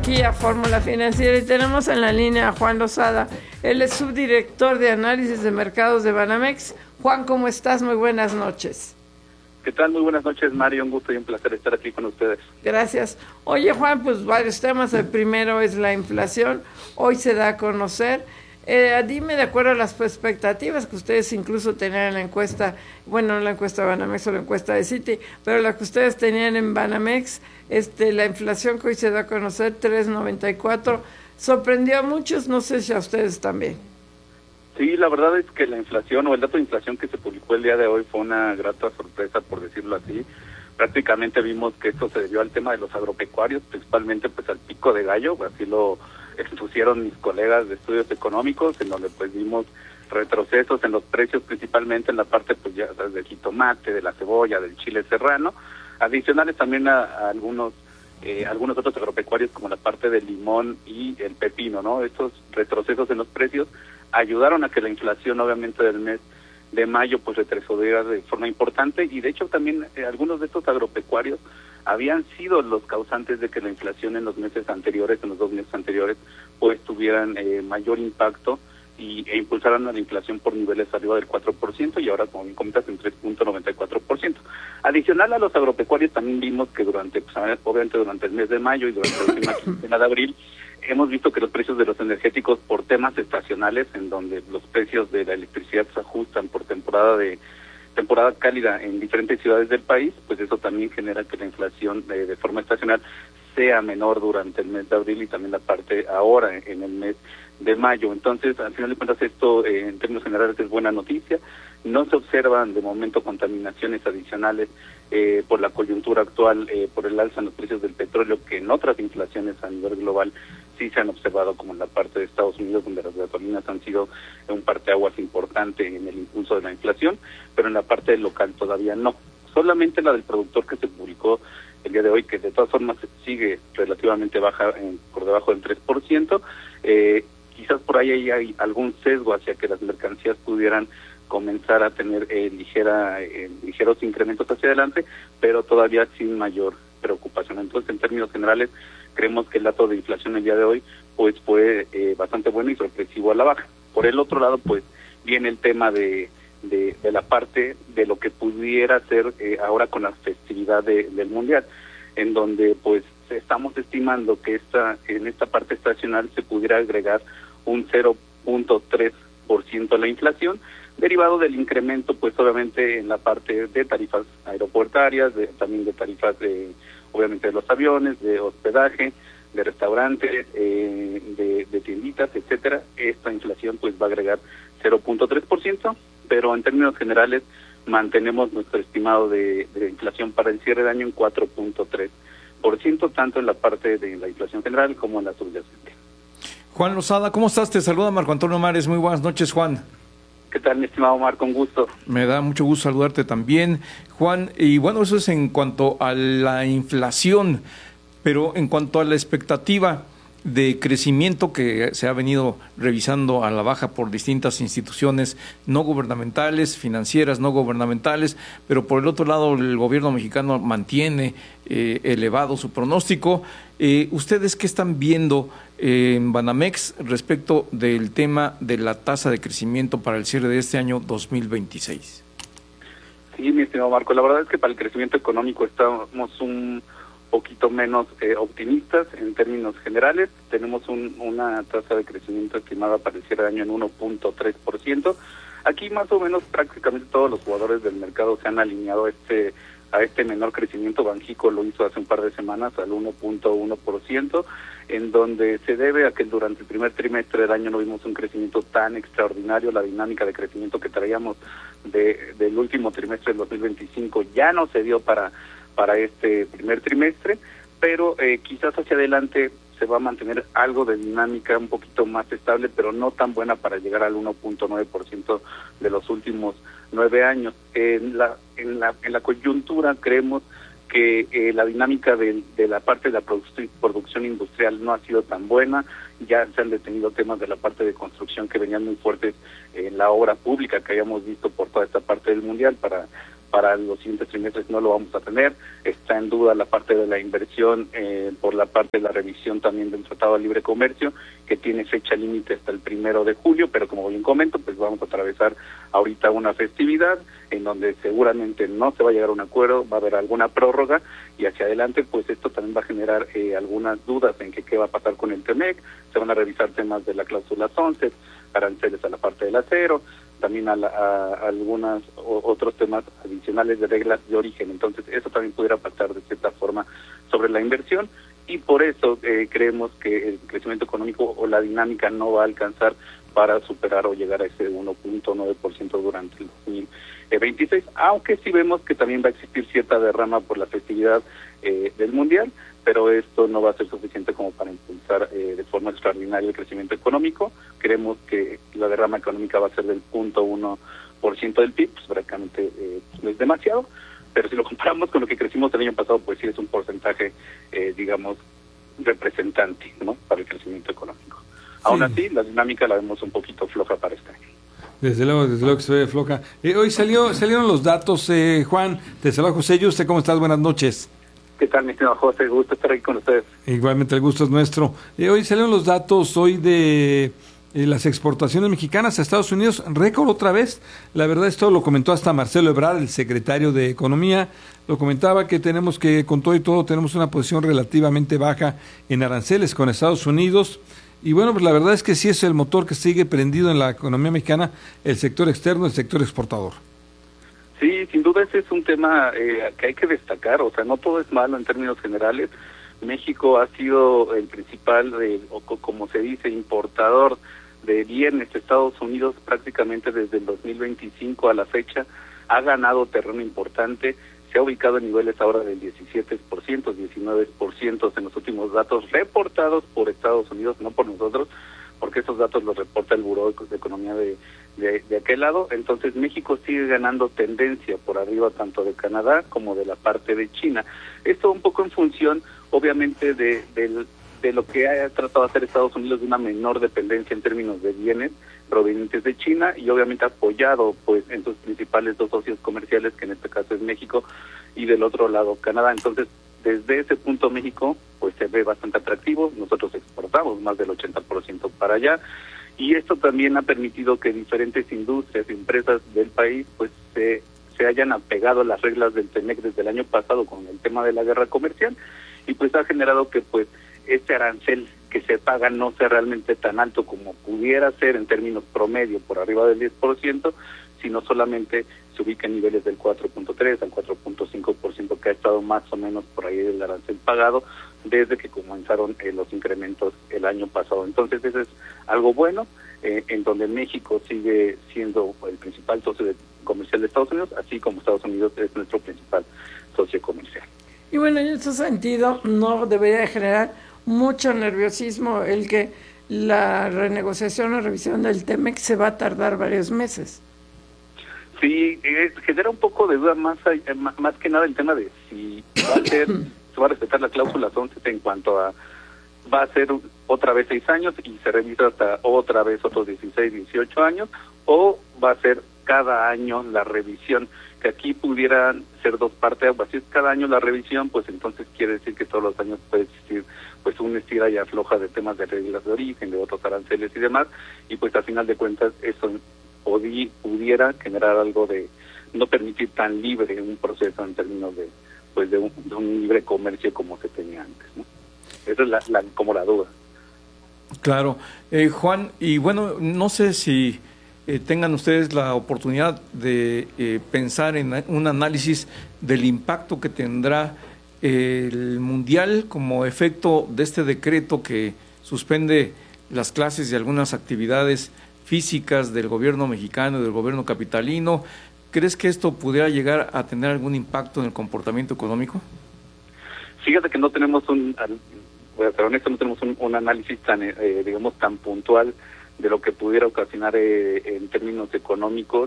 aquí a Fórmula Financiera y tenemos en la línea a Juan Lozada. Él es subdirector de análisis de mercados de Banamex. Juan, ¿cómo estás? Muy buenas noches. ¿Qué tal? Muy buenas noches, Mario. Un gusto y un placer estar aquí con ustedes. Gracias. Oye, Juan, pues varios temas. El primero es la inflación. Hoy se da a conocer. Dime, de acuerdo a las expectativas que ustedes incluso tenían en la encuesta, bueno, no la encuesta de Banamex o la encuesta de Citi, pero la que ustedes tenían en Banamex, la inflación que hoy se da a conocer, 3.94, sorprendió a muchos, no sé si a ustedes también. Sí, la verdad es que la inflación o el dato de inflación que se publicó el día de hoy fue una grata sorpresa, por decirlo así. Prácticamente vimos que esto se debió al tema de los agropecuarios, principalmente pues al pico de gallo, así lo expusieron mis colegas de estudios económicos, en donde pues vimos retrocesos en los precios, principalmente en la parte pues ya del jitomate, de la cebolla, del chile serrano, adicionales también a algunos otros agropecuarios como la parte del limón y el pepino, ¿no? Estos retrocesos en los precios ayudaron a que la inflación obviamente del mes de mayo pues retrocediera de forma importante, y de hecho también algunos de estos agropecuarios habían sido los causantes de que la inflación en los meses anteriores, en los 2 meses anteriores, pues tuvieran mayor impacto e impulsaran a la inflación por niveles arriba del 4%, y ahora, como bien comentas, en 3.94%. Adicional a los agropecuarios, también vimos que obviamente durante el mes de mayo y durante la última quincena de abril, hemos visto que los precios de los energéticos por temas estacionales, en donde los precios de la electricidad se ajustan por temporada cálida en diferentes ciudades del país, pues eso también genera que la inflación de forma estacional sea menor durante el mes de abril y también la parte ahora en el mes de mayo. Entonces, al final de cuentas, esto en términos generales es buena noticia. No se observan de momento contaminaciones adicionales por la coyuntura actual, por el alza en los precios del petróleo, que en otras inflaciones a nivel global sí se han observado, como en la parte de Estados Unidos, donde las gasolinas han sido un parteaguas importante en el impulso de la inflación, pero en la parte local todavía no. Solamente la del productor que se publicó el día de hoy, que de todas formas sigue relativamente baja, por debajo del 3%, quizás por ahí hay algún sesgo hacia que las mercancías pudieran comenzar a tener ligeros incrementos hacia adelante, pero todavía sin mayor preocupación. Entonces, en términos generales, creemos que el dato de inflación el día de hoy pues fue bastante bueno y sorpresivo a la baja. Por el otro lado, pues viene el tema de la parte de lo que pudiera ser ahora con la festividad del Mundial, en donde pues estamos estimando que en esta parte estacional se pudiera agregar un 0.3% a la inflación, derivado del incremento pues obviamente en la parte de tarifas aeroportuarias, también de tarifas obviamente de los aviones, de hospedaje, de restaurantes, de tienditas, etcétera. Esta inflación pues va a agregar 0.3%, pero en términos generales mantenemos nuestro estimado de inflación para el cierre de año en 4.3%, tanto en la parte de la inflación general como en la subyacente. Juan Lozada, ¿cómo estás? Te saluda Marco Antonio Mares. Muy buenas noches, Juan. ¿Qué tal, mi estimado Marco? Un gusto. Me da mucho gusto saludarte también, Juan. Y bueno, eso es en cuanto a la inflación, pero en cuanto a la expectativa de crecimiento que se ha venido revisando a la baja por distintas instituciones no gubernamentales, financieras no gubernamentales, pero por el otro lado el gobierno mexicano mantiene elevado su pronóstico. ¿Ustedes qué están viendo en Banamex respecto del tema de la tasa de crecimiento para el cierre de este año 2026? Sí, mi estimado Marco, la verdad es que para el crecimiento económico estamos un poquito menos optimistas en términos generales. Tenemos una tasa de crecimiento estimada para el cierre de año en 1.3%. Aquí más o menos prácticamente todos los jugadores del mercado se han alineado a este menor crecimiento. Banxico lo hizo hace un par de semanas al 1.1%, en donde se debe a que durante el primer trimestre del año no vimos un crecimiento tan extraordinario. La dinámica de crecimiento que traíamos del último trimestre del 2025 ya no se dio para este primer trimestre, pero quizás hacia adelante se va a mantener algo de dinámica un poquito más estable, pero no tan buena para llegar al 1.9% de los últimos 9 años. En la coyuntura creemos que la dinámica de la parte de la producción industrial no ha sido tan buena. Ya se han detenido temas de la parte de construcción que venían muy fuertes en la obra pública que habíamos visto por toda esta parte del Mundial para para los siguientes trimestres no lo vamos a tener. Está en duda la parte de la inversión por la parte de la revisión también del Tratado de Libre Comercio, que tiene fecha límite hasta el 1 de julio, pero como bien comento, pues vamos a atravesar ahorita una festividad en donde seguramente no se va a llegar a un acuerdo, va a haber alguna prórroga, y hacia adelante pues esto también va a generar algunas dudas en que qué va a pasar con el TEMEC. Se van a revisar temas de la cláusula 11, aranceles a la parte del acero, también a algunos otros temas adicionales de reglas de origen. Entonces eso también pudiera pasar de cierta forma sobre la inversión, y por eso creemos que el crecimiento económico o la dinámica no va a alcanzar para superar o llegar a ese 1.9% durante el 2026, aunque sí vemos que también va a existir cierta derrama por la festividad del Mundial, pero esto no va a ser suficiente como para impulsar de forma extraordinaria el crecimiento económico. Creemos que la derrama económica va a ser del 0.1% del PIB, pues prácticamente no es demasiado, pero si lo comparamos con lo que crecimos el año pasado, pues sí es un porcentaje, digamos, representante, ¿no?, para el crecimiento económico. Sí. Aún así, la dinámica la vemos un poquito floja para este año. Desde luego que se ve floja. Hoy salieron los datos, Juan. Te saluda José Yuste, ¿cómo estás? Buenas noches. ¿Qué tal, mi estimado José? Gusto estar aquí con ustedes. Igualmente, el gusto es nuestro. Hoy salieron los datos de las exportaciones mexicanas a Estados Unidos, récord otra vez. La verdad, esto lo comentó hasta Marcelo Ebrard, el secretario de Economía. Lo comentaba que tenemos que, con todo y todo, tenemos una posición relativamente baja en aranceles con Estados Unidos. Y bueno, pues la verdad es que sí es el motor que sigue prendido en la economía mexicana, el sector externo, el sector exportador. Sí, sin duda ese es un tema que hay que destacar. O sea, no todo es malo en términos generales. México ha sido el principal, o como se dice, importador de bienes de Estados Unidos prácticamente desde el 2025 a la fecha. Ha ganado terreno importante, se ha ubicado en niveles ahora del 17%, 19% en los últimos datos reportados por Estados Unidos, no por nosotros, porque esos datos los reporta el Buró de Economía de aquel lado. Entonces México sigue ganando tendencia por arriba tanto de Canadá como de la parte de China. Esto un poco en función, obviamente, de lo que ha tratado de hacer Estados Unidos, de una menor dependencia en términos de bienes provenientes de China, y obviamente apoyado pues en sus principales dos socios comerciales, que en este caso es México, y del otro lado Canadá. Entonces, desde ese punto México pues se ve bastante atractivo. Nosotros exportamos más del 80% para allá, y esto también ha permitido que diferentes industrias y empresas del país pues se hayan apegado a las reglas del TEMEC desde el año pasado con el tema de la guerra comercial, y pues ha generado que pues este arancel que se paga no sea realmente tan alto como pudiera ser en términos promedio, por arriba del 10%, sino solamente se ubica en niveles del 4.3 al 4.5%, que ha estado más o menos por ahí del arancel pagado desde que comenzaron los incrementos el año pasado. Entonces eso es algo bueno, en donde México sigue siendo el principal socio comercial de Estados Unidos, así como Estados Unidos es nuestro principal socio comercial. Y bueno, en ese sentido no debería generar mucho nerviosismo el que la renegociación o revisión del TEMEC se va a tardar varios meses. Sí, genera un poco de duda más que nada el tema de si se va a respetar la cláusula 11 en cuanto a va a ser otra vez 6 años y se revisa hasta otra vez otros 16, 18 años, o va a ser cada año la revisión, que aquí pudieran ser dos partes. Si es cada año la revisión, pues entonces quiere decir que todos los años puede existir pues un estira y afloja de temas de reglas de origen, de otros aranceles y demás, y pues al final de cuentas eso pudiera generar algo de no permitir tan libre un proceso en términos de pues de un libre comercio como se tenía antes, ¿no? Esa es como la duda. Claro. Juan, y bueno, no sé si tengan ustedes la oportunidad de pensar en un análisis del impacto que tendrá el Mundial como efecto de este decreto que suspende las clases y algunas actividades físicas del gobierno mexicano y del gobierno capitalino. ¿Crees que esto pudiera llegar a tener algún impacto en el comportamiento económico? Fíjate que no tenemos un análisis tan, digamos, tan puntual de lo que pudiera ocasionar en términos económicos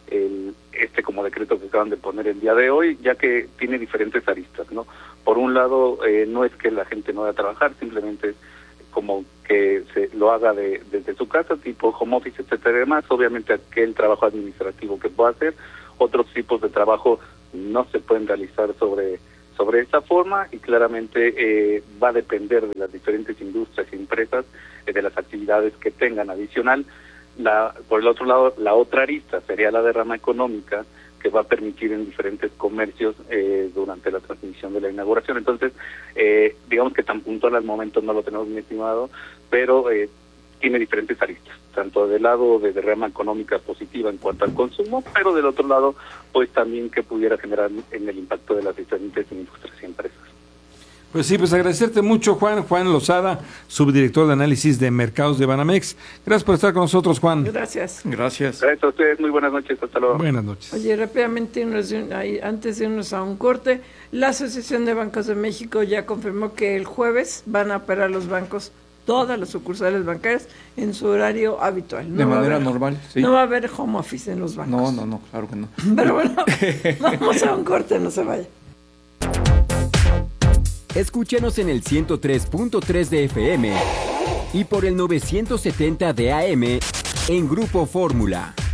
como decreto que acaban de poner el día de hoy, ya que tiene diferentes aristas, ¿no? Por un lado, no es que la gente no vaya a trabajar, simplemente como que se lo haga desde su casa, tipo home office, etcétera y demás. Obviamente aquel trabajo administrativo que pueda hacer, otros tipos de trabajo no se pueden realizar sobre esta forma, y claramente va a depender de las diferentes industrias y empresas, de las actividades que tengan. Adicional, por el otro lado, la otra arista sería la derrama económica, que va a permitir en diferentes comercios durante la transmisión de la inauguración. Entonces, digamos que tan puntual al momento no lo tenemos bien estimado, pero tiene diferentes aristas, tanto del lado de derrama económica positiva en cuanto al consumo, pero del otro lado, pues también que pudiera generar en el impacto de las diferentes industrias y empresas. Pues sí, pues agradecerte mucho, Juan Lozada, subdirector de análisis de mercados de Banamex. Gracias por estar con nosotros, Juan. Gracias. Gracias. Gracias a ustedes, muy buenas noches, hasta luego. Buenas noches. Oye, rápidamente, antes de irnos a un corte, la Asociación de Bancos de México ya confirmó que el jueves van a operar los bancos, todas las sucursales bancarias, en su horario habitual. De manera normal, sí. No va a haber home office en los bancos. No, claro que no. Pero bueno, vamos a un corte, no se vaya. Escúchenos en el 103.3 de FM y por el 970 de AM en Grupo Fórmula.